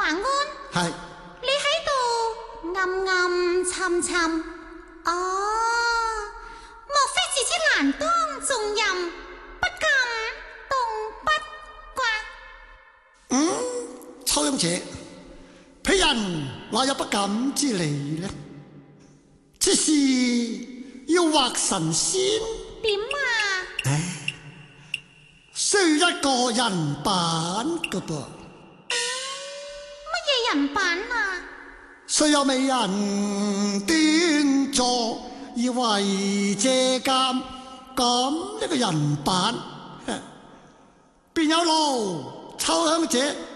安。 係。 你喺度暗暗沉沉。哦，莫非自己難當重任，不敢動筆啩？ 秋香姐，鄙人哪有不敢之理呢？此事要畫神仙。 點啊？ 需一個人版噶噃。 乜嘢人版啊？ 雖有美人端坐以為借鑑，咁一個人版，便有勞秋香姐